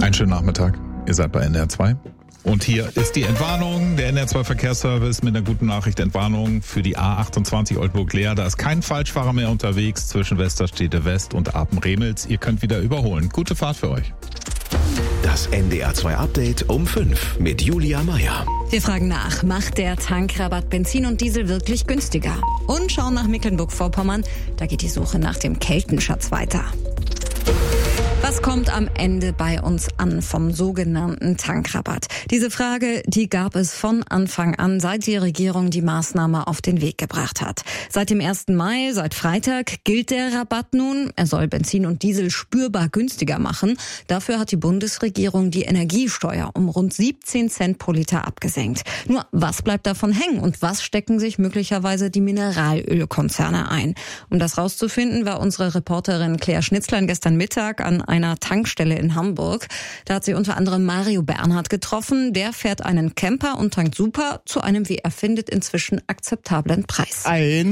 Einen schönen Nachmittag. Ihr seid bei NDR 2. Und hier ist die Entwarnung, der NDR 2 Verkehrsservice mit einer guten Nachricht. Entwarnung für die A28 Oldenburg-Leer. Da ist kein Falschfahrer mehr unterwegs zwischen Westerstede West und Apen-Remels. Ihr könnt wieder überholen. Gute Fahrt für euch. Das NDR 2 Update um 5 mit Julia Meyer. Wir fragen nach, macht der Tankrabatt Benzin und Diesel wirklich günstiger? Und schauen nach Mecklenburg-Vorpommern, da geht die Suche nach dem Keltenschatz weiter. Was kommt am Ende bei uns an vom sogenannten Tankrabatt? Diese Frage, die gab es von Anfang an, seit die Regierung die Maßnahme auf den Weg gebracht hat. Seit dem 1. Mai, seit Freitag, gilt der Rabatt nun. Er soll Benzin und Diesel spürbar günstiger machen. Dafür hat die Bundesregierung die Energiesteuer um rund 17 Cent pro Liter abgesenkt. Nur, was bleibt davon hängen und was stecken sich möglicherweise die Mineralölkonzerne ein? Um das rauszufinden, war unsere Reporterin Claire Schnitzlein gestern Mittag an einer Tankstelle in Hamburg. Da hat sie unter anderem Mario Bernhard getroffen. Der fährt einen Camper und tankt super zu einem, wie er findet, inzwischen akzeptablen Preis.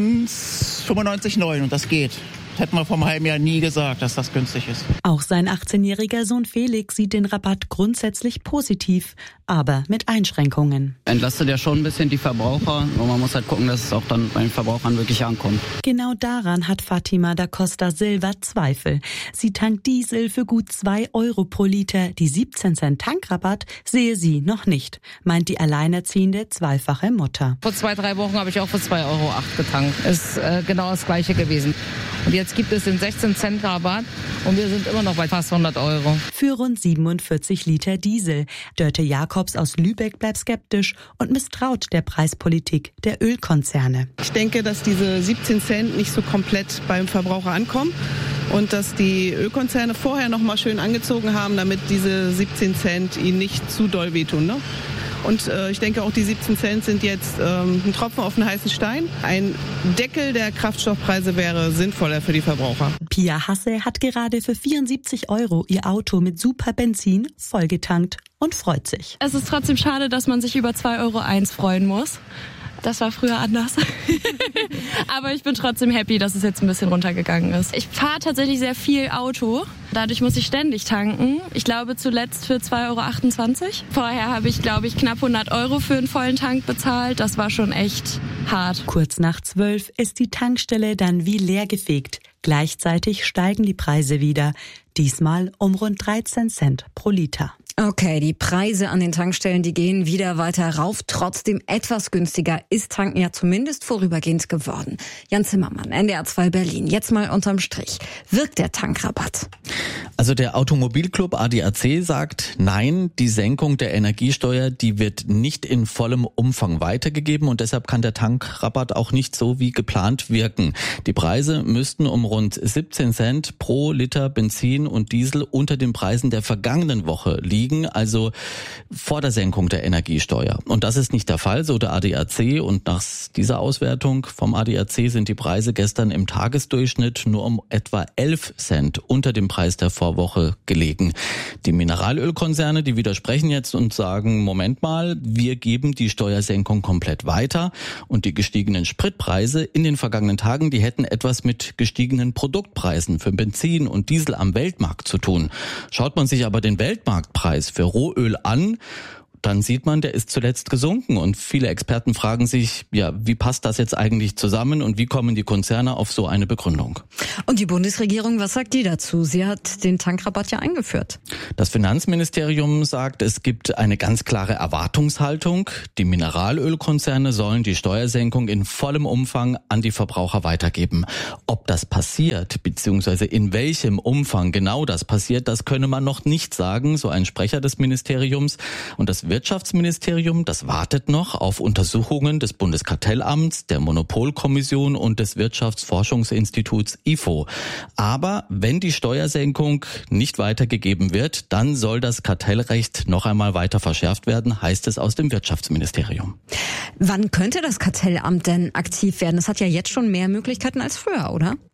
1,95,9 und das geht. Hätten wir vor einem halben Jahr nie gesagt, dass das günstig ist. Auch sein 18-jähriger Sohn Felix sieht den Rabatt grundsätzlich positiv, aber mit Einschränkungen. Entlastet ja schon ein bisschen die Verbraucher, und man muss halt gucken, dass es auch dann bei den Verbrauchern wirklich ankommt. Genau daran hat Fatima da Costa Silva Zweifel. Sie tankt Diesel für gut 2 Euro pro Liter. Die 17 Cent Tankrabatt sehe sie noch nicht, meint die alleinerziehende zweifache Mutter. Vor 2-3 Wochen habe ich auch für 2,08 Euro getankt. Ist genau das Gleiche gewesen. Und jetzt gibt es den 16 Cent Rabatt und wir sind immer noch bei fast 100 Euro. Für rund 47 Liter Diesel. Dörte Jakobs aus Lübeck bleibt skeptisch und misstraut der Preispolitik der Ölkonzerne. Ich denke, dass diese 17 Cent nicht so komplett beim Verbraucher ankommen und dass die Ölkonzerne vorher noch mal schön angezogen haben, damit diese 17 Cent ihnen nicht zu doll wehtun, ne? Und ich denke, auch die 17 Cent sind jetzt ein Tropfen auf den heißen Stein. Ein Deckel der Kraftstoffpreise wäre sinnvoller für die Verbraucher. Pia Hasse hat gerade für 74 Euro ihr Auto mit super Benzin vollgetankt und freut sich. Es ist trotzdem schade, dass man sich über 2,01 Euro freuen muss. Das war früher anders. Aber ich bin trotzdem happy, dass es jetzt ein bisschen runtergegangen ist. Ich fahre tatsächlich sehr viel Auto. Dadurch muss ich ständig tanken. Ich glaube zuletzt für 2,28 Euro. Vorher habe ich, glaube ich, knapp 100 Euro für einen vollen Tank bezahlt. Das war schon echt hart. Kurz nach 12 ist die Tankstelle dann wie leer gefegt. Gleichzeitig steigen die Preise wieder. Diesmal um rund 13 Cent pro Liter. Okay, die Preise an den Tankstellen, die gehen wieder weiter rauf. Trotzdem etwas günstiger ist Tanken ja zumindest vorübergehend geworden. Jan Zimmermann, NDR 2 Berlin. Jetzt mal unterm Strich. Wirkt der Tankrabatt? Also der Automobilclub ADAC sagt, nein, die Senkung der Energiesteuer, die wird nicht in vollem Umfang weitergegeben und deshalb kann der Tankrabatt auch nicht so wie geplant wirken. Die Preise müssten um rund 17 Cent pro Liter Benzin und Diesel unter den Preisen der vergangenen Woche liegen, also vor der Senkung der Energiesteuer. Und das ist nicht der Fall, so der ADAC. Und nach dieser Auswertung vom ADAC sind die Preise gestern im Tagesdurchschnitt nur um etwa 11 Cent unter dem Preis der Vorwoche gelegen. Die Mineralölkonzerne, die widersprechen jetzt und sagen, Moment mal, wir geben die Steuersenkung komplett weiter. Und die gestiegenen Spritpreise in den vergangenen Tagen, die hätten etwas mit gestiegenen Produktpreisen für Benzin und Diesel am Weltmarkt zu tun. Schaut man sich aber den Weltmarktpreis für Rohöl an, dann sieht man, der ist zuletzt gesunken und viele Experten fragen sich, ja, wie passt das jetzt eigentlich zusammen und wie kommen die Konzerne auf so eine Begründung? Und die Bundesregierung, was sagt die dazu? Sie hat den Tankrabatt ja eingeführt. Das Finanzministerium sagt, es gibt eine ganz klare Erwartungshaltung. Die Mineralölkonzerne sollen die Steuersenkung in vollem Umfang an die Verbraucher weitergeben. Ob das passiert, beziehungsweise in welchem Umfang genau das passiert, das könne man noch nicht sagen, so ein Sprecher des Ministeriums. Und das Wirtschaftsministerium, das wartet noch auf Untersuchungen des Bundeskartellamts, der Monopolkommission und des Wirtschaftsforschungsinstituts IFO. Aber wenn die Steuersenkung nicht weitergegeben wird, dann soll das Kartellrecht noch einmal weiter verschärft werden, heißt es aus dem Wirtschaftsministerium. Wann könnte das Kartellamt denn aktiv werden? Es hat ja jetzt schon mehr Möglichkeiten als früher, oder?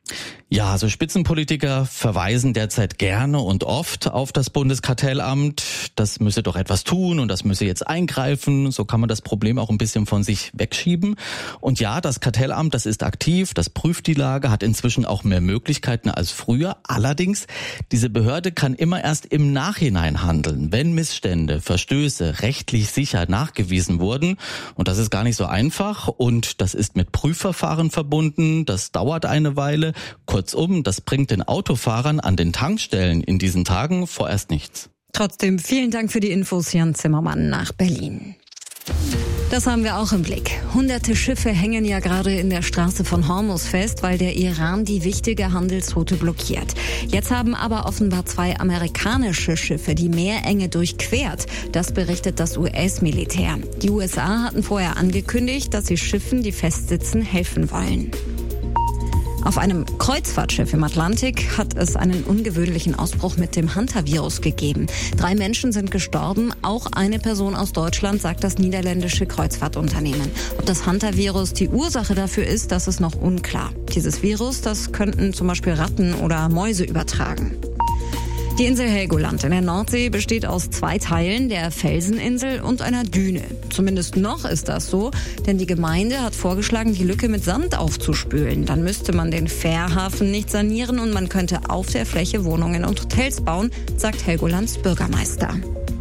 Ja, also Spitzenpolitiker verweisen derzeit gerne und oft auf das Bundeskartellamt. Das müsse doch etwas tun und das müsse jetzt eingreifen. So kann man das Problem auch ein bisschen von sich wegschieben. Und ja, das Kartellamt, das ist aktiv, das prüft die Lage, hat inzwischen auch mehr Möglichkeiten als früher. Allerdings, diese Behörde kann immer erst im Nachhinein handeln, wenn Missstände, Verstöße rechtlich sicher nachgewiesen wurden. Und das ist gar nicht so einfach und das ist mit Prüfverfahren verbunden. Das dauert eine Weile. Kurzum, das bringt den Autofahrern an den Tankstellen in diesen Tagen vorerst nichts. Trotzdem vielen Dank für die Infos, Jan Zimmermann nach Berlin. Das haben wir auch im Blick. Hunderte Schiffe hängen ja gerade in der Straße von Hormuz fest, weil der Iran die wichtige Handelsroute blockiert. Jetzt haben aber offenbar 2 amerikanische Schiffe die Meerenge durchquert. Das berichtet das US-Militär. Die USA hatten vorher angekündigt, dass sie Schiffen, die festsitzen, helfen wollen. Auf einem Kreuzfahrtschiff im Atlantik hat es einen ungewöhnlichen Ausbruch mit dem Hantavirus gegeben. 3 Menschen sind gestorben, auch eine Person aus Deutschland, sagt das niederländische Kreuzfahrtunternehmen. Ob das Hantavirus die Ursache dafür ist, das ist noch unklar. Dieses Virus, das könnten zum Beispiel Ratten oder Mäuse übertragen. Die Insel Helgoland in der Nordsee besteht aus 2 Teilen, der Felseninsel und einer Düne. Zumindest noch ist das so, denn die Gemeinde hat vorgeschlagen, die Lücke mit Sand aufzuspülen. Dann müsste man den Fährhafen nicht sanieren und man könnte auf der Fläche Wohnungen und Hotels bauen, sagt Helgolands Bürgermeister.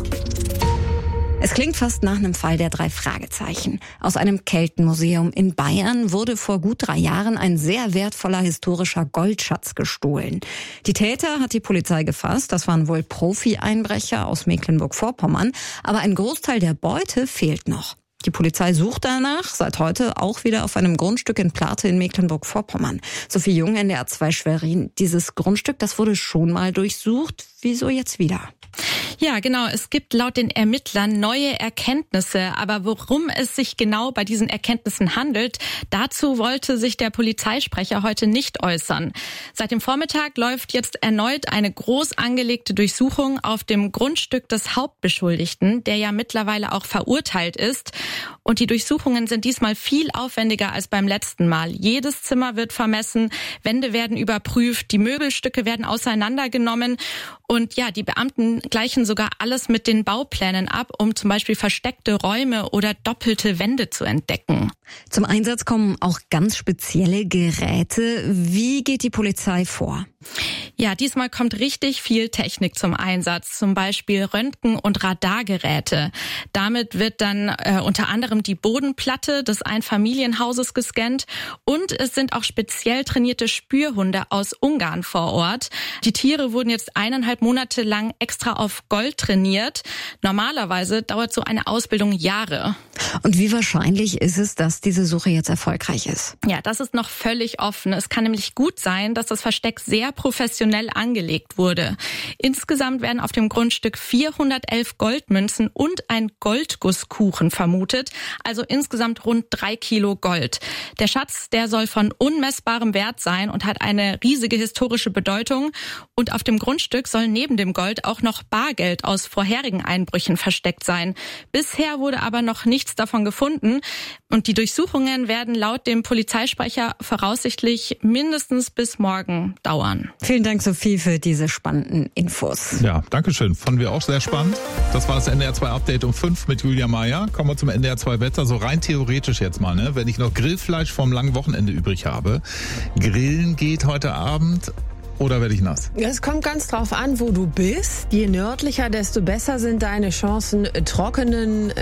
Es klingt fast nach einem Fall der 3 Fragezeichen. Aus einem Keltenmuseum in Bayern wurde vor gut 3 Jahren ein sehr wertvoller historischer Goldschatz gestohlen. Die Täter hat die Polizei gefasst. Das waren wohl Profi-Einbrecher aus Mecklenburg-Vorpommern. Aber ein Großteil der Beute fehlt noch. Die Polizei sucht danach, seit heute auch wieder auf einem Grundstück in Plate in Mecklenburg-Vorpommern. Sophie Jung, NDR 2 Schwerin. Dieses Grundstück, das wurde schon mal durchsucht. Wieso jetzt wieder? Ja, genau. Es gibt laut den Ermittlern neue Erkenntnisse. Aber worum es sich genau bei diesen Erkenntnissen handelt, dazu wollte sich der Polizeisprecher heute nicht äußern. Seit dem Vormittag läuft jetzt erneut eine groß angelegte Durchsuchung auf dem Grundstück des Hauptbeschuldigten, der ja mittlerweile auch verurteilt ist. Und die Durchsuchungen sind diesmal viel aufwendiger als beim letzten Mal. Jedes Zimmer wird vermessen, Wände werden überprüft, die Möbelstücke werden auseinandergenommen. Und ja, die Beamten gleichen sogar alles mit den Bauplänen ab, um zum Beispiel versteckte Räume oder doppelte Wände zu entdecken. Zum Einsatz kommen auch ganz spezielle Geräte. Wie geht die Polizei vor? Ja, diesmal kommt richtig viel Technik zum Einsatz, zum Beispiel Röntgen- und Radargeräte. Damit wird dann unter anderem die Bodenplatte des Einfamilienhauses gescannt und es sind auch speziell trainierte Spürhunde aus Ungarn vor Ort. Die Tiere wurden jetzt 1,5 Monate lang extra auf Gold trainiert. Normalerweise dauert so eine Ausbildung Jahre. Und wie wahrscheinlich ist es, dass diese Suche jetzt erfolgreich ist? Ja, das ist noch völlig offen. Es kann nämlich gut sein, dass das Versteck sehr professionell angelegt wurde. Insgesamt werden auf dem Grundstück 411 Goldmünzen und ein Goldgusskuchen vermutet, also insgesamt rund 3 Kilo Gold. Der Schatz, der soll von unmessbarem Wert sein und hat eine riesige historische Bedeutung. Und auf dem Grundstück soll neben dem Gold auch noch Bargeld aus vorherigen Einbrüchen versteckt sein. Bisher wurde aber noch nichts davon gefunden. Und die Durchsuchungen werden laut dem Polizeisprecher voraussichtlich mindestens bis morgen dauern. Vielen Dank, Sophie, für diese spannenden Infos. Ja, danke schön. Fanden wir auch sehr spannend. Das war das NDR 2 Update um 5 mit Julia Meyer. Kommen wir zum NDR 2 Wetter. So rein theoretisch jetzt mal, ne? Wenn ich noch Grillfleisch vom langen Wochenende übrig habe. Grillen geht heute Abend. Oder werde ich nass? Es kommt ganz drauf an, wo du bist. Je nördlicher, desto besser sind deine Chancen, trockenen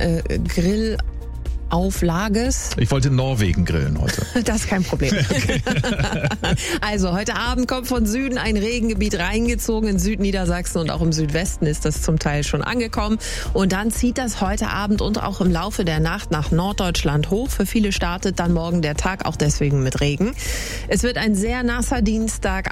Grillauflages. Ich wollte in Norwegen grillen heute. Das ist kein Problem. Okay. Also heute Abend kommt von Süden ein Regengebiet reingezogen. In Südniedersachsen und auch im Südwesten ist das zum Teil schon angekommen. Und dann zieht das heute Abend und auch im Laufe der Nacht nach Norddeutschland hoch. Für viele startet dann morgen der Tag auch deswegen mit Regen. Es wird ein sehr nasser Dienstag.